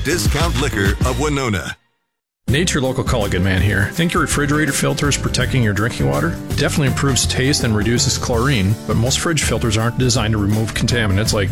Discount Liquor of Winona. Nate, your local Culligan man here. Think your refrigerator filter is protecting your drinking water? Definitely improves taste and reduces chlorine, but most fridge filters aren't designed to remove contaminants like